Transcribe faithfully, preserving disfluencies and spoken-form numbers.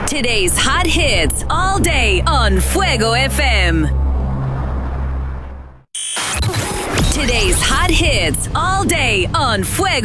Today's hot hits all day on Fuego F M. Today's hot hits all day on Fuego.